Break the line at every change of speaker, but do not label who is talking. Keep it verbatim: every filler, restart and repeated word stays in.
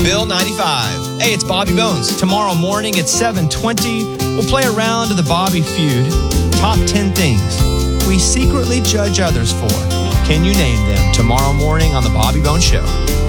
Bill ninety-five. Hey, it's Bobby Bones. Tomorrow morning at seven twenty, we'll play a round of the Bobby Feud. Top ten things we secretly judge others for. Can you name them? Tomorrow morning on the Bobby Bones Show.